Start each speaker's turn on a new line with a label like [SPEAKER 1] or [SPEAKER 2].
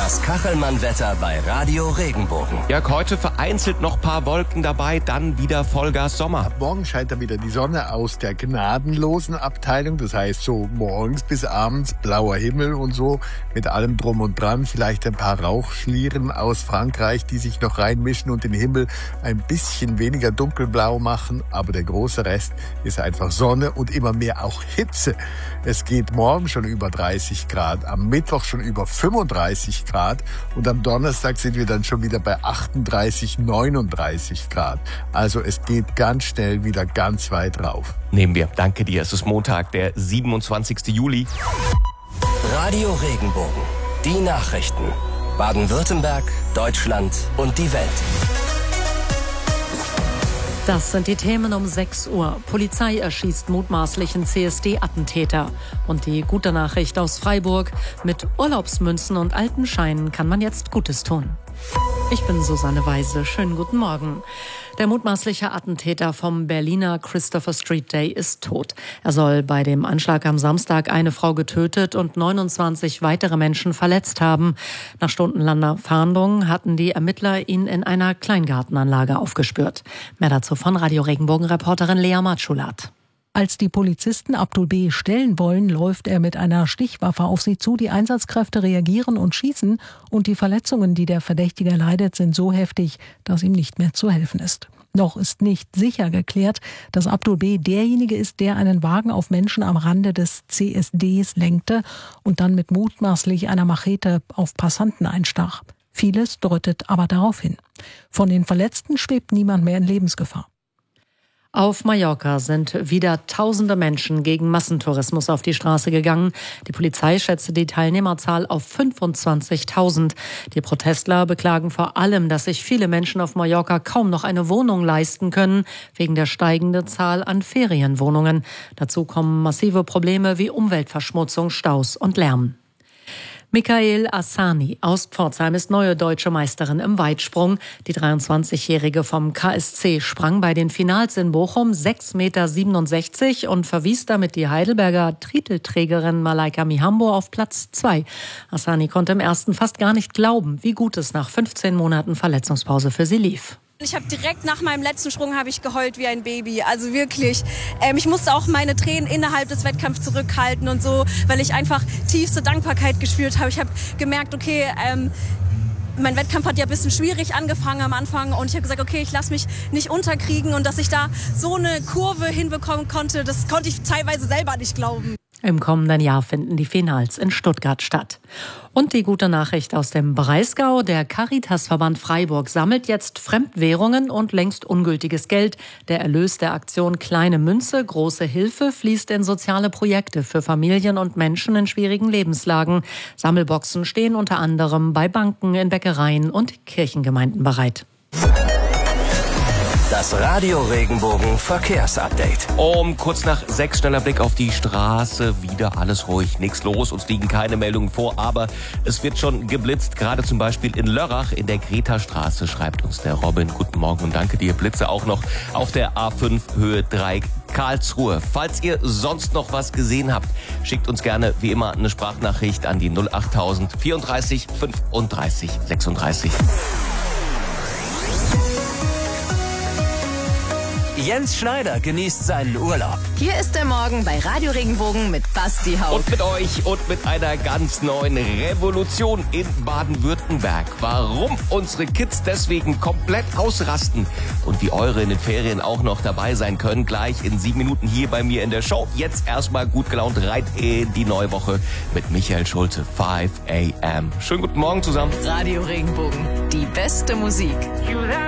[SPEAKER 1] Das Kachelmann-Wetter bei Radio Regenbogen.
[SPEAKER 2] Jörg, heute vereinzelt noch ein paar Wolken dabei, dann wieder Vollgas Sommer.
[SPEAKER 3] Ab morgen scheint da wieder die Sonne aus der gnadenlosen Abteilung. Das heißt, so morgens bis abends blauer Himmel und so mit allem drum und dran. Vielleicht ein paar Rauchschlieren aus Frankreich, die sich noch reinmischen und den Himmel ein bisschen weniger dunkelblau machen. Aber der große Rest ist einfach Sonne und immer mehr auch Hitze. Es geht morgen schon über 30 Grad, am Mittwoch schon über 35 Grad und am Donnerstag sind wir dann schon wieder bei 38, 39 Grad. Also es geht ganz schnell wieder ganz weit rauf.
[SPEAKER 2] Nehmen wir. Danke dir. Es ist Montag, der 27. Juli.
[SPEAKER 1] Radio Regenbogen. Die Nachrichten. Baden-Württemberg, Deutschland und die Welt.
[SPEAKER 4] Das sind die Themen um 6 Uhr. Polizei erschießt mutmaßlichen CSD-Attentäter. Und die gute Nachricht aus Freiburg: Mit Urlaubsmünzen und alten Scheinen kann man jetzt Gutes tun. Ich bin Susanne Weise. Schönen guten Morgen. Der mutmaßliche Attentäter vom Berliner Christopher Street Day ist tot. Er soll bei dem Anschlag am Samstag eine Frau getötet und 29 weitere Menschen verletzt haben. Nach stundenlanger Fahndung hatten die Ermittler ihn in einer Kleingartenanlage aufgespürt. Mehr dazu von Radio Regenbogen-Reporterin Lea Matschulat.
[SPEAKER 5] Als die Polizisten Abdul B. stellen wollen, läuft er mit einer Stichwaffe auf sie zu. Die Einsatzkräfte reagieren und schießen. Und die Verletzungen, die der Verdächtige leidet, sind so heftig, dass ihm nicht mehr zu helfen ist. Noch ist nicht sicher geklärt, dass Abdul B. derjenige ist, der einen Wagen auf Menschen am Rande des CSDs lenkte und dann mit mutmaßlich einer Machete auf Passanten einstach. Vieles deutet aber darauf hin. Von den Verletzten schwebt niemand mehr in Lebensgefahr.
[SPEAKER 4] Auf Mallorca sind wieder tausende Menschen gegen Massentourismus auf die Straße gegangen. Die Polizei schätzte die Teilnehmerzahl auf 25.000. Die Protestler beklagen vor allem, dass sich viele Menschen auf Mallorca kaum noch eine Wohnung leisten können, wegen der steigenden Zahl an Ferienwohnungen. Dazu kommen massive Probleme wie Umweltverschmutzung, Staus und Lärm. Michael Asani aus Pforzheim ist neue deutsche Meisterin im Weitsprung. Die 23-Jährige vom KSC sprang bei den Finals in Bochum 6,67 Meter und verwies damit die Heidelberger Titelträgerin Malaika Mihambo auf Platz 2. Asani konnte im ersten fast gar nicht glauben, wie gut es nach 15 Monaten Verletzungspause für sie lief.
[SPEAKER 6] Ich habe direkt nach meinem letzten Sprung ich geheult wie ein Baby, also wirklich. Ich musste auch meine Tränen innerhalb des Wettkampfs zurückhalten und so, weil ich einfach tiefste Dankbarkeit gespürt habe. Ich habe gemerkt, okay, mein Wettkampf hat ja ein bisschen schwierig angefangen am Anfang und ich habe gesagt, okay, ich lasse mich nicht unterkriegen und dass ich da so eine Kurve hinbekommen konnte, das konnte ich teilweise selber nicht glauben.
[SPEAKER 4] Im kommenden Jahr finden die Finals in Stuttgart statt. Und die gute Nachricht aus dem Breisgau: Der Caritasverband Freiburg sammelt jetzt Fremdwährungen und längst ungültiges Geld. Der Erlös der Aktion Kleine Münze, große Hilfe fließt in soziale Projekte für Familien und Menschen in schwierigen Lebenslagen. Sammelboxen stehen unter anderem bei Banken, in Bäckereien und Kirchengemeinden bereit.
[SPEAKER 1] Das Radio Regenbogen Verkehrsupdate.
[SPEAKER 2] Kurz nach 6 schneller Blick auf die Straße. Wieder alles ruhig, nichts los. Uns liegen keine Meldungen vor, aber es wird schon geblitzt. Gerade zum Beispiel in Lörrach in der Greta-Straße, schreibt uns der Robin. Guten Morgen und danke dir. Blitze auch noch auf der A5 Höhe 3 Karlsruhe. Falls ihr sonst noch was gesehen habt, schickt uns gerne wie immer eine Sprachnachricht an die 08000 34 35 36.
[SPEAKER 1] Jens Schneider genießt seinen Urlaub.
[SPEAKER 7] Hier ist der Morgen bei Radio Regenbogen mit Basti Haug.
[SPEAKER 2] Und mit euch und mit einer ganz neuen Revolution in Baden-Württemberg. Warum unsere Kids deswegen komplett ausrasten und wie eure in den Ferien auch noch dabei sein können, gleich in 7 Minuten hier bei mir in der Show. Jetzt erstmal gut gelaunt rein in die neue Woche mit Michael Schulte, 5 a.m. Schönen guten Morgen zusammen.
[SPEAKER 7] Radio Regenbogen, die beste Musik.